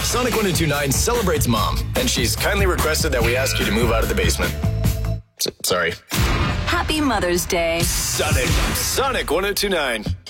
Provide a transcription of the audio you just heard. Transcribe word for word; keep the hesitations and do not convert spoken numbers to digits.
Sonic one oh two nine celebrates Mom, and she's kindly requested that we ask you to move out of the basement. S- sorry. Happy Mother's Day. Sonic. Sonic one oh two nine.